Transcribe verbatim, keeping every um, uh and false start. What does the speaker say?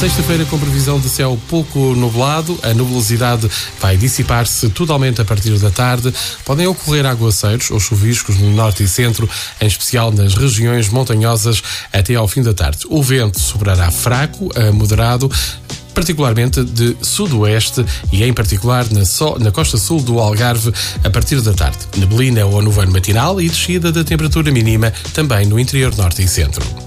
Sexta-feira com previsão de céu pouco nublado, a nubosidade vai dissipar-se totalmente a partir da tarde. Podem ocorrer aguaceiros ou chuviscos no norte e centro, em especial nas regiões montanhosas até ao fim da tarde. O vento sobrará fraco a moderado, particularmente de sudoeste e em particular na, so, na costa sul do Algarve a partir da tarde. Neblina ou nevoeiro matinal e descida da temperatura mínima também no interior norte e centro.